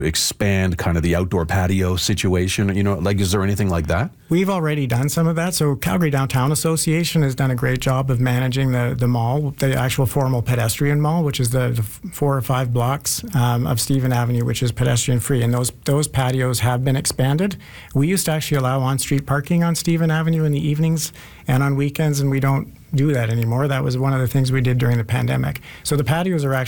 expand kind of the outdoor patio situation? You know, like, is there anything like that? We've already done some of that. So Calgary Downtown Association has done a great job of managing the mall, the actual formal pedestrian mall, which is the 4 or 5 blocks of Stephen Avenue, which is pedestrian free. And those patios have been expanded. We used to actually allow on-street parking on Stephen Avenue in the evenings and on weekends, and we don't do that anymore. That was one of the things we did during the pandemic. So the patios are actually